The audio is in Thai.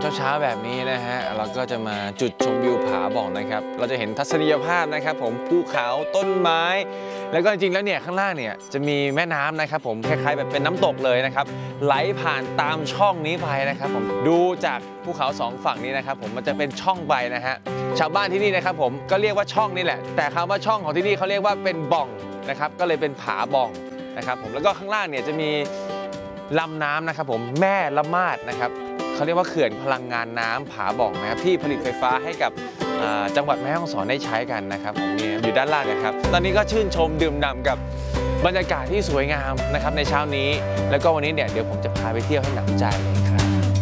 เช้าแบบนี้นะฮะเราก็จะมาจุดชมวิวผาบ่องนะครับเราจะเห็นทัศนียภาพนะครับผมภูเขาต้นไม้แล้วก็จริงๆแล้วเนี่ยข้างล่างเนี่ยจะมีแม่น้ำนะครับผมคล้ายๆแบบเป็นน้ำตกเลยนะครับไหลผ่านตามช่องนี้ไปนะครับผมดูจากภูเขาสองฝั่งนี้นะครับผมมันจะเป็นช่องไปนะฮะชาวบ้านที่นี่นะครับผมก็เรียกว่าช่องนี่แหละแต่คำว่าช่องของที่นี่เขาเรียกว่าเป็นบ่องนะครับก็เลยเป็นผาบ่องนะครับผมแล้วก็ข้างล่างเนี่ยจะมีลำน้ำนะครับผมแม่ละมาดนะครับเขาเรียกว่าเขื่อนพลังงานน้ำผาบ่องนะครับที่ผลิตไฟฟ้าให้กับจังหวัดแม่ฮ่องสอนได้ใช้กันนะครับผมเนี่ยอยู่ด้านล่างนะครับตอนนี้ก็ชื่นชมดื่มด่ำกับบรรยากาศที่สวยงามนะครับในเช้านี้แล้วก็วันนี้เนี่ยเดี๋ยวผมจะพาไปเที่ยวให้หนำใจ